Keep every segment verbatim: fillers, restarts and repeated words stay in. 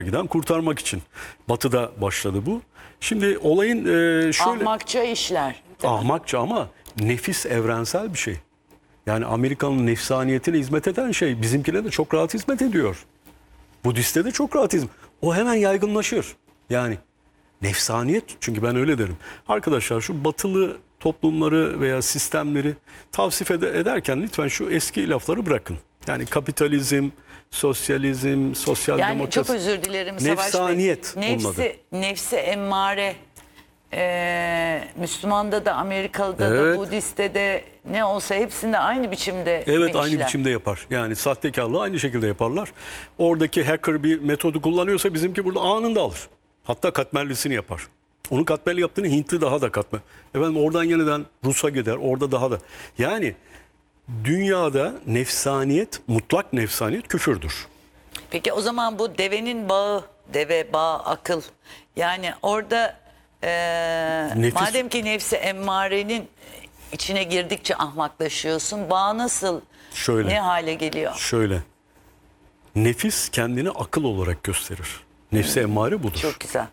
giden kurtarmak için. Batı'da başladı bu. Şimdi olayın e, şöyle... Ahmakça işler. Ahmakça ama nefis evrensel bir şey. Yani Amerika'nın nefsaniyetine hizmet eden şey bizimkine de çok rahat hizmet ediyor. Budist'te de çok rahat hizmet. O hemen yaygınlaşır. Yani nefsaniyet, çünkü ben öyle derim. Arkadaşlar şu batılı toplumları veya sistemleri tavsif ede- ederken lütfen şu eski lafları bırakın. Yani kapitalizm, sosyalizm, sosyal Yani demokrasi. çok özür dilerim Savaş Bey. Nefsaniyet onun adı. Nefsi, nefsi emmare. Ee, Müslüman'da da, Amerikalı'da Evet. da, Budist'te de ne olsa hepsinde aynı biçimde Evet, mi aynı işler? biçimde yapar. Yani sahtekarlığı aynı şekilde yaparlar. Oradaki hacker bir metodu kullanıyorsa bizimki burada anında alır. Hatta katmerlisini yapar. Onun katmerli yaptığını Hintli daha da katmer. Efendim oradan yeniden Rus'a gider. Orada daha da. Yani dünyada nefsaniyet, mutlak nefsaniyet küfürdür. Peki o zaman bu devenin bağı, deve bağı, akıl. Yani orada ee, Nefis- madem ki nefsi emmarenin içine girdikçe ahmaklaşıyorsun. Bağ nasıl, Şöyle. ne hale geliyor? Şöyle. Nefis kendini akıl olarak gösterir. Nefsi emmare budur. Çok güzel.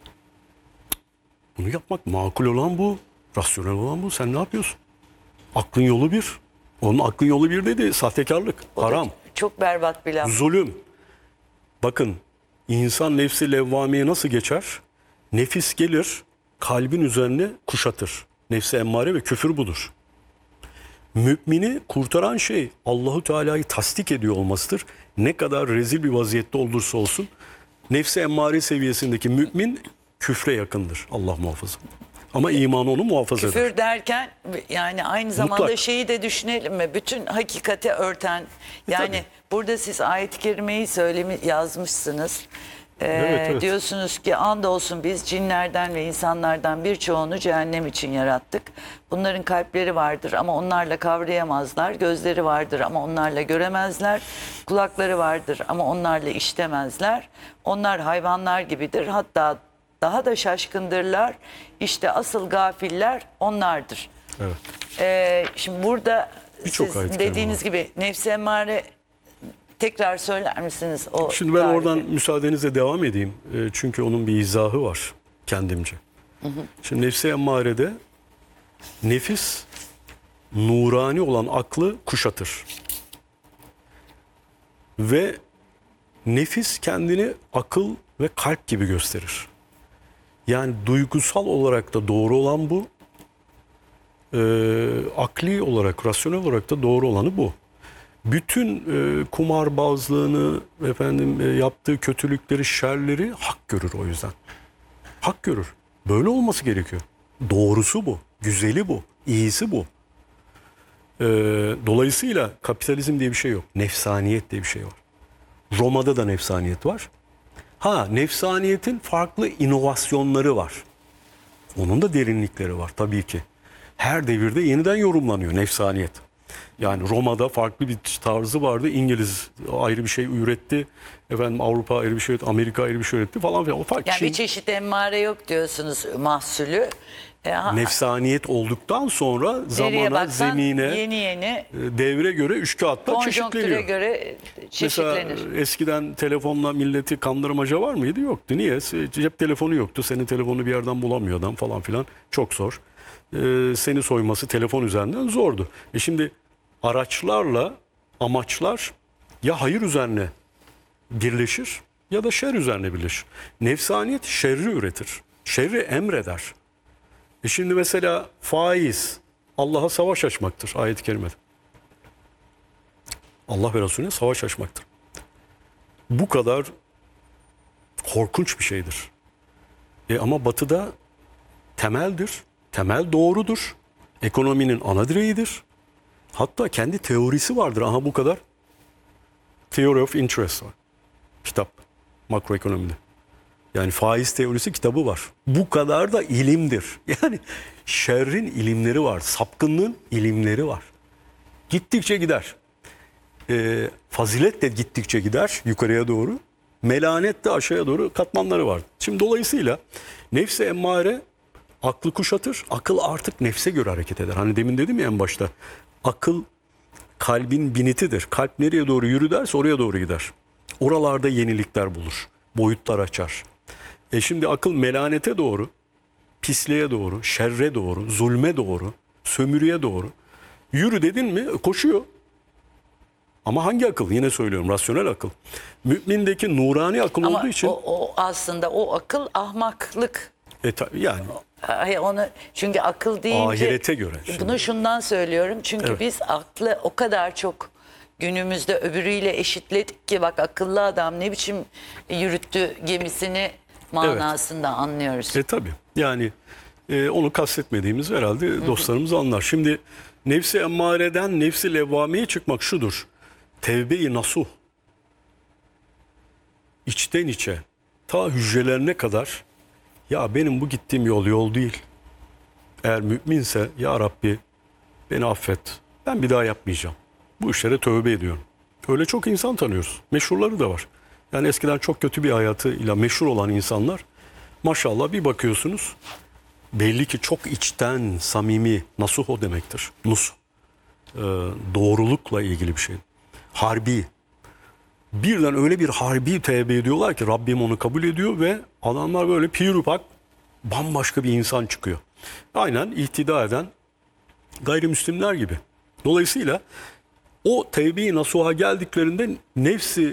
Bunu yapmak makul olan bu. Rasyonel olan bu. Sen ne yapıyorsun? Aklın yolu bir. Onun aklın yolu bir dedi. Sahtekarlık, O da haram, çok berbat bir laf. zulüm. Bakın, insan nefsi levvameye nasıl geçer? Nefis gelir, kalbin üzerine kuşatır. Nefsi emmare ve küfür budur. Mümini kurtaran şey Allahu Teala'yı tasdik ediyor olmasıdır. Ne kadar rezil bir vaziyette olursa olsun nefsi emmare seviyesindeki mümin küfre yakındır. Allah muhafaza. Ama imanı onu muhafaza eder. Küfür derken yani aynı zamanda Mutlak. şeyi de düşünelim mi? Bütün hakikati örten. Yani tabii. burada siz ayet-i kerimeyi söylemi yazmışsınız. Ee, Evet, evet. Diyorsunuz ki andolsun biz cinlerden ve insanlardan birçoğunu cehennem için yarattık. Bunların kalpleri vardır ama onlarla kavrayamazlar. Gözleri vardır ama onlarla göremezler. Kulakları vardır ama onlarla işitemezler. Onlar hayvanlar gibidir. Hatta daha da şaşkındırlar. İşte asıl gafiller onlardır. Evet. Ee, şimdi burada Birçok siz ayet-i kerime dediğiniz var. gibi nefsi emmare, tekrar söyler misiniz o Şimdi ben tarifi? oradan müsaadenizle devam edeyim. E, Çünkü onun bir izahı var kendimce. Şimdi nefsi emmarede nefis nurani olan aklı kuşatır. Ve nefis kendini akıl ve kalp gibi gösterir. Yani duygusal olarak da doğru olan bu. E, akli olarak, rasyonel olarak da doğru olanı bu. Bütün e, kumarbazlığını, efendim e, yaptığı kötülükleri, şerleri hak görür o yüzden. Hak görür. Böyle olması gerekiyor. Doğrusu bu, güzeli bu, iyisi bu. E, dolayısıyla kapitalizm diye bir şey yok. Nefsaniyet diye bir şey var. Roma'da da nefsaniyet var. Ha, nefsaniyetin farklı inovasyonları var. Onun da derinlikleri var tabii ki. Her devirde yeniden yorumlanıyor nefsaniyet. Yani Roma'da farklı bir tarzı vardı. İngiliz ayrı bir şey üretti. Efendim Avrupa ayrı bir şey üretti. Amerika ayrı bir şey üretti falan filan. O fark. Yani Çin, bir çeşit emmare yok diyorsunuz mahsulü. E, ha- nefsaniyet olduktan sonra nereye zamana, baksan zemine, yeni yeni e, devre göre üç kağıtla konjonktüre çeşitleniyor. göre Mesela çeşitlenir. eskiden telefonla milleti kandırmaca var mıydı? Yoktu. Niye? Cep telefonu yoktu. Senin telefonunu bir yerden bulamıyor adam falan filan. Çok zor. Ee, seni soyması telefon üzerinden zordu. E şimdi araçlarla amaçlar ya hayır üzerine birleşir ya da şer üzerine birleşir. Nefsaniyet şerri üretir. Şerri emreder. E şimdi mesela faiz Allah'a savaş açmaktır ayet-i kerimede. Allah ve Resulüne savaş açmaktır. Bu kadar korkunç bir şeydir. E ama Batı'da temeldir. Temel doğrudur. Ekonominin ana direğidir. Hatta kendi teorisi vardır. Aha bu kadar. Theory of Interest var. Kitap. Makroekonomide. Yani faiz teorisi kitabı var. Bu kadar da ilimdir. Yani şerrin ilimleri var. Sapkınlığın ilimleri var. Gittikçe gider. E, fazilet de gittikçe gider yukarıya doğru. Melanet de aşağıya doğru katmanları var. Şimdi dolayısıyla nefsi emmare aklı kuşatır. Akıl artık nefse göre hareket eder. Hani demin dedim ya en başta. Akıl kalbin binitidir. Kalp nereye doğru yürü derse oraya doğru gider. Oralarda yenilikler bulur. boyutlar açar. E şimdi akıl melanete doğru, pisliğe doğru, şerre doğru, zulme doğru, sömürüye doğru. Yürü dedin mi koşuyor. Ama hangi akıl? Yine söylüyorum, rasyonel akıl. Mümindeki nurani akıl Ama olduğu için o, o aslında o akıl ahmaklık. e, ta- yani Ay, onu çünkü akıl deyince ahirete göre. Şimdi. bunu şundan söylüyorum çünkü Evet. biz aklı o kadar çok günümüzde öbürüyle eşitledik ki bak akıllı adam ne biçim yürüttü gemisini manasında anlıyoruz. E tabii. Yani e, onu kastetmediğimiz herhalde dostlarımız anlar. Şimdi nefsi emmareden nefsi levvameye çıkmak şudur. Tevbe-i nasuh. İçten içe ta hücrelerine kadar ya benim bu gittiğim yol yol değil. Eğer müminse ya Rabbi beni affet. Ben bir daha yapmayacağım. Bu işlere tövbe ediyorum. Öyle çok insan tanıyoruz. Meşhurları da var. Yani eskiden çok kötü bir hayatıyla meşhur olan insanlar maşallah bir bakıyorsunuz belli ki çok içten, samimi, nasuh o demektir. Nus. Ee, doğrulukla ilgili bir şey. Harbi. Birden öyle bir harbi tevbe ediyorlar ki Rabbim onu kabul ediyor ve adamlar böyle pirupak bambaşka bir insan çıkıyor. Aynen ihtida eden gayrimüslimler gibi. Dolayısıyla o tevbe-i nasuha geldiklerinde nefsi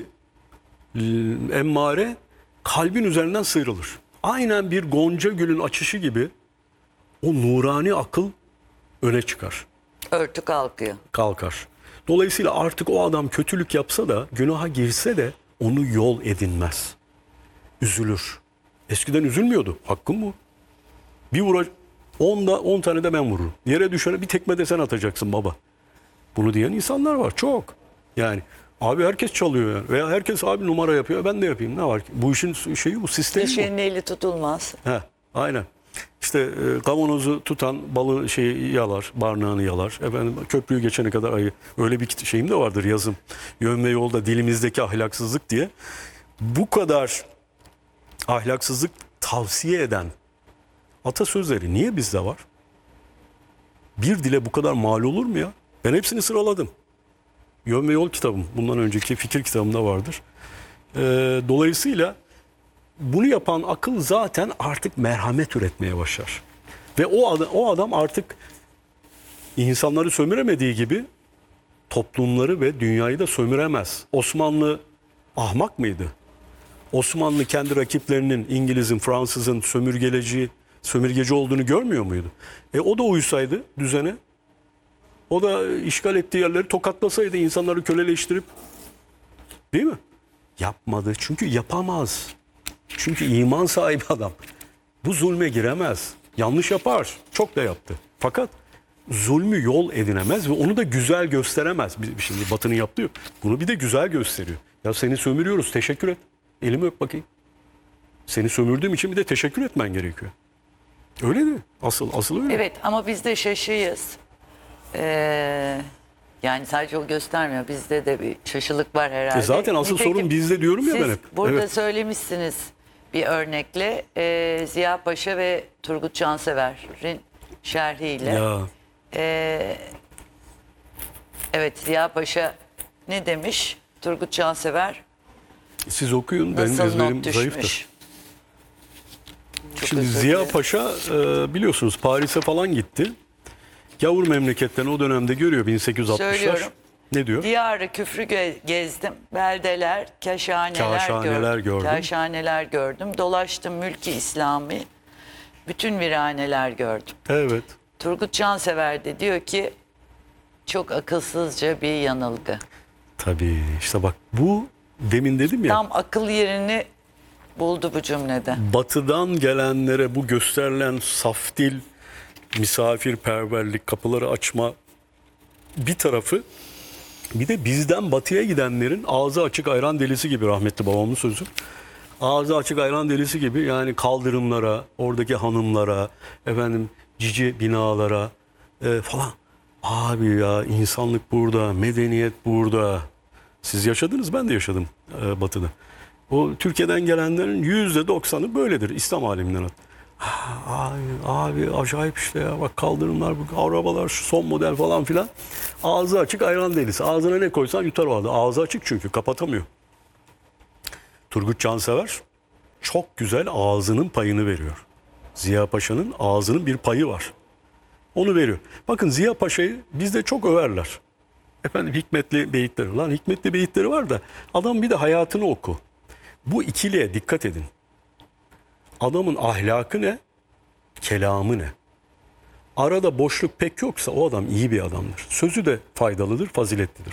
emmare kalbin üzerinden sıyrılır. Aynen bir gonca gülün açışı gibi o nurani akıl öne çıkar, Örtü kalkıyor. kalkar. Dolayısıyla artık o adam kötülük yapsa da, günaha girse de onu yol edinmez. Üzülür. Eskiden üzülmüyordu. Hakkım bu. Bir vura, onda on tane de ben vururum. Yere düşene bir tekme de sen atacaksın baba. Bunu diyen insanlar var çok. Yani abi herkes çalıyor yani. Veya herkes abi numara yapıyor ben de yapayım ne var ki? Bu işin şeyi bu, sistemi bu. Düşenin eli tutulmaz. He, aynen. İşte e, kavanozu tutan balığı şeyi yalar, barnağını yalar. Efendim köprüyü geçene kadar ayı. Öyle bir şeyim de vardır yazım. Yön ve yolda dilimizdeki ahlaksızlık diye. Bu kadar ahlaksızlık tavsiye eden atasözleri niye bizde var? Bir dile bu kadar mal olur mu ya? Ben hepsini sıraladım. Yön ve Yol kitabım. Bundan önceki fikir kitabımda vardır. Ee, dolayısıyla bunu yapan akıl zaten artık merhamet üretmeye başlar. Ve o adam, o adam artık insanları sömüremediği gibi toplumları ve dünyayı da sömüremez. Osmanlı ahmak mıydı? Osmanlı kendi rakiplerinin İngiliz'in, Fransız'ın sömürgeleci, sömürgeci olduğunu görmüyor muydu? E o da uysaydı düzene. O da işgal ettiği yerleri tokatlasaydı, insanları köleleştirip, değil mi? Yapmadı. Çünkü yapamaz. Çünkü iman sahibi adam. Bu zulme giremez. Yanlış yapar. Çok da yaptı. Fakat zulmü yol edinemez ve onu da güzel gösteremez. Şimdi Batı'nın yaptığı bunu bir de güzel gösteriyor. Ya seni sömürüyoruz, teşekkür et. Elimi öp bakayım. Seni sömürdüğüm için bir de teşekkür etmen gerekiyor. Öyle mi? Asıl, asıl öyle. Evet ama biz de şaşıyız. Ee, yani sadece o göstermiyor. Bizde de bir şaşılık var herhalde. E zaten asıl Nitekim sorun bizde diyorum ya siz ben hep. burada Evet. söylemişsiniz bir örnekle e, Ziya Paşa ve Turgut Cansever'in şerhiyle. Ya Ee, evet Ziya Paşa ne demiş? Turgut Cansever siz okuyun. Benim nasıl ezberim not zayıftır. düşmüş? Çok Şimdi özür Ziya dilerim. Paşa e, biliyorsunuz Paris'e falan gitti. Gavur memleketten o dönemde görüyor bin sekiz yüz altmışlar. Söylüyorum. Ne diyor? Diyarı küfrü ge- gezdim. Beldeler, kaşhaneler, Kaşhaneler gördüm. gördüm. Kaşhaneler gördüm. Dolaştım mülki İslami. Bütün viraneler gördüm. Evet. Turgut Cansever de diyor ki çok akılsızca bir yanılgı. Tabii işte bak bu demin dedim ya. Tam akıl yerini buldu bu cümlede. Batıdan gelenlere bu gösterilen saf dil, misafirperverlik, kapıları açma bir tarafı, bir de bizden batıya gidenlerin ağzı açık ayran delisi gibi, rahmetli babamın sözü. Ağzı açık ayran delisi gibi, yani kaldırımlara, oradaki hanımlara, efendim cici binalara e, falan. Abi ya insanlık burada, medeniyet burada. Siz yaşadınız, ben de yaşadım e, batıda. O Türkiye'den gelenlerin yüzde doksanı böyledir İslam aleminden. Abi, abi acayip işte ya, bak kaldırımlar, bu arabalar, şu son model falan filan. Ağzı açık ayran delisi. Ağzına ne koysan yutar o adam. Ağzı açık çünkü kapatamıyor. Turgut Cansever çok güzel ağzının payını veriyor. Ziya Paşa'nın ağzının bir payı var. Onu veriyor. Bakın Ziya Paşa'yı bizde çok överler. Efendim hikmetli beyitleri. Lan hikmetli beyitleri var da adam bir de hayatını oku. Bu ikiliye dikkat edin. Adamın ahlakı ne? Kelamı ne? Arada boşluk pek yoksa o adam iyi bir adamdır. Sözü de faydalıdır, faziletlidir.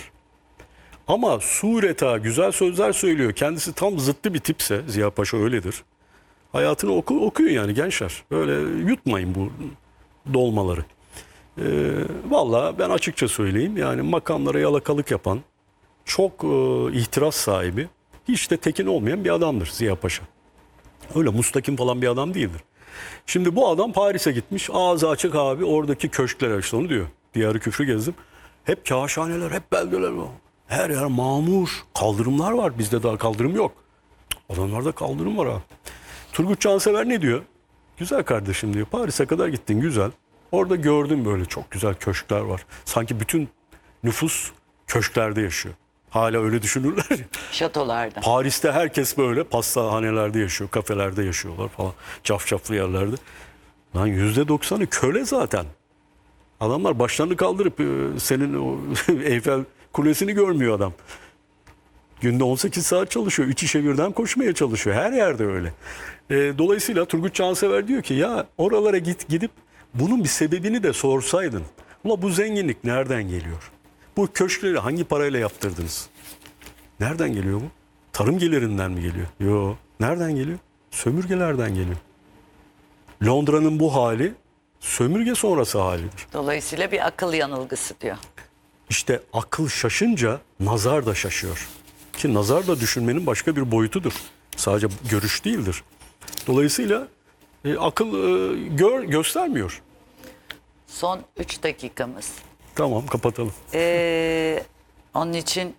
Ama sureta güzel sözler söylüyor. Kendisi tam zıttı bir tipse, Ziya Paşa öyledir. Hayatını oku, okuyun yani gençler. Böyle yutmayın bu dolmaları. Ee, Vallahi ben açıkça söyleyeyim. Yani makamlara yalakalık yapan, çok e, ihtiras sahibi, hiç de tekin olmayan bir adamdır Ziya Paşa. Öyle mustakim falan bir adam değildir. Şimdi bu adam Paris'e gitmiş. Ağzı açık abi, oradaki köşkler, işte onu diyor. Diyarı küfrü gezdim. Hep kâşhaneler, hep belgeler var. Her yer mamur. Kaldırımlar var. Bizde daha kaldırım yok. Adamlarda kaldırım var abi. Turgut Cansever ne diyor? Güzel kardeşim diyor. Paris'e kadar gittin, güzel. Orada gördüm böyle çok güzel köşkler var. Sanki bütün nüfus köşklerde yaşıyor. Hala öyle düşünürler ya. Şatolarda. Paris'te herkes böyle pastahanelerde yaşıyor, kafelerde yaşıyorlar falan. Cafcaflı yerlerde. Lan yüzde doksanı köle zaten. Adamlar başlarını kaldırıp e, senin o Eyfel Kulesi'ni görmüyor adam. Günde on sekiz saat çalışıyor. Üç işe birden koşmaya çalışıyor. Her yerde öyle. E, dolayısıyla Turgut Cansever diyor ki ya oralara git gidip bunun bir sebebini de sorsaydın. Ula bu zenginlik nereden geliyor? Bu köşkleri hangi parayla yaptırdınız? Nereden geliyor bu? Tarım gelirinden mi geliyor? Yok. Nereden geliyor? Sömürgelerden geliyor. Londra'nın bu hali sömürge sonrası halidir. Dolayısıyla bir akıl yanılgısı diyor. İşte akıl şaşınca nazar da şaşıyor. Ki nazar da düşünmenin başka bir boyutudur. Sadece görüş değildir. Dolayısıyla e, akıl e, gör, göstermiyor. Son üç dakikamız. Tamam, kapatalım. Ee, onun için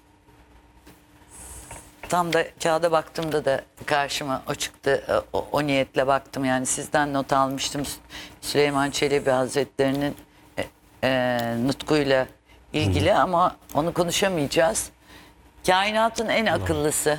tam da kağıda baktığımda da karşıma o çıktı. O, o niyetle baktım. Yani sizden not almıştım. Süleyman Çelebi Hazretleri'nin e, e, nutkuyla ilgili Hı. ama onu konuşamayacağız. Kainatın en akıllısı.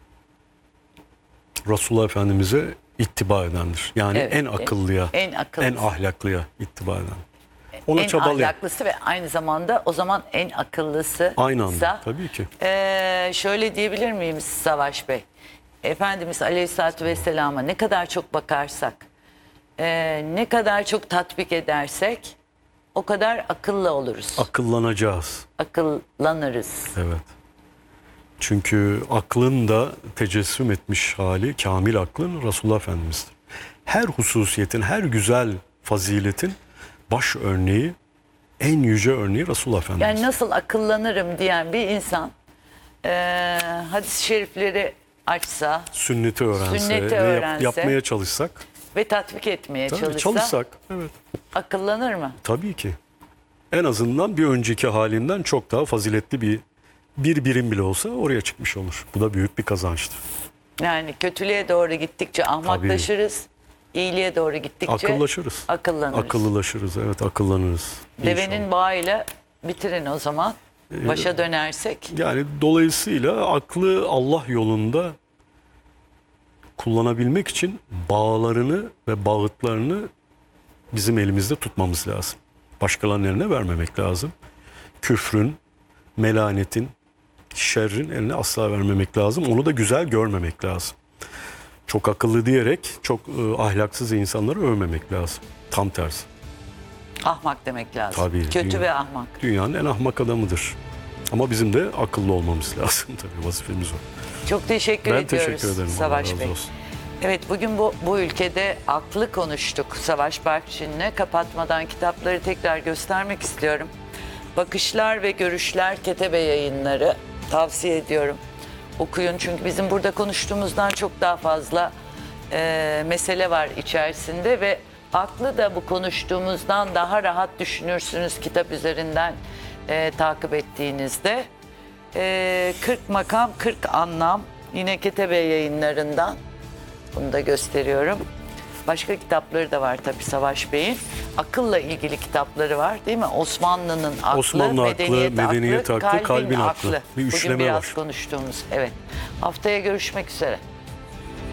Resulullah Efendimiz'e ittiba edendir. Yani Evet, en akıllıya, en, akıllısı. en ahlaklıya ittiba eden. Ona en çabalayan. ahlaklısı ve aynı zamanda o zaman en akıllısı. Aynı anda tabii ki. E, şöyle diyebilir miyim Savaş Bey? Efendimiz Aleyhisselatü Vesselam'a ne kadar çok bakarsak, e, ne kadar çok tatbik edersek o kadar akıllı oluruz. Akıllanacağız. Akıllanırız. Evet. Çünkü aklın da tecessüm etmiş hali, kamil aklın Resulullah Efendimiz'dir. Her hususiyetin, her güzel faziletin baş örneği, en yüce örneği Resulullah Efendimiz. Yani nasıl akıllanırım diyen bir insan e, hadis-i şerifleri açsa, sünneti öğrense, sünneti ve yap- öğrense yapmaya çalışsak. ve tatbik etmeye Tabii, çalışsa çalışsak, evet. akıllanır mı? Tabii ki. En azından bir önceki halinden çok daha faziletli bir bir birim bile olsa oraya çıkmış olur. Bu da büyük bir kazançtır. Yani kötülüğe doğru gittikçe ahmaklaşırız. İyiliğe doğru gittikçe akıllaşırız. akıllanırız. Akıllılaşırız, evet, akıllanırız. Devenin İnşallah. bağıyla bitirin o zaman. Başa dönersek. Yani dolayısıyla aklı Allah yolunda kullanabilmek için bağlarını ve bağıtlarını bizim elimizde tutmamız lazım. Başkalarının eline vermemek lazım. Küfrün, melanetin, şerrin eline asla vermemek lazım. Onu da güzel görmemek lazım. Çok akıllı diyerek çok e, ahlaksız insanları övmemek lazım. Tam tersi. Ahmak demek lazım. Tabii, Kötü dünya- ve ahmak. Dünyanın en ahmak adamıdır. Ama bizim de akıllı olmamız lazım tabii, vazifemiz o. Çok teşekkür Ben ediyoruz teşekkür ederim. Savaş Allah razı Bey. olsun. Evet, bugün bu, bu ülkede aklı konuştuk Savaş Berkçin'le. Kapatmadan kitapları tekrar göstermek istiyorum. Bakışlar ve Görüşler Ketebe Yayınları, tavsiye ediyorum. Okuyun çünkü bizim burada konuştuğumuzdan çok daha fazla e, mesele var içerisinde ve aklı da bu konuştuğumuzdan daha rahat düşünürsünüz kitap üzerinden e, takip ettiğinizde. E, kırk makam kırk anlam, yine Ketebe Yayınlarından. Bunu da gösteriyorum. Başka kitapları da var tabii Savaş Bey'in. Akılla ilgili kitapları var değil mi? Osmanlı'nın aklı, Osmanlı aklı, medeniyet, medeniyet aklı, aklı, kalbin, kalbin aklı. aklı. Bir Bugün üçleme biraz var. konuştuğumuz. Evet. Haftaya görüşmek üzere.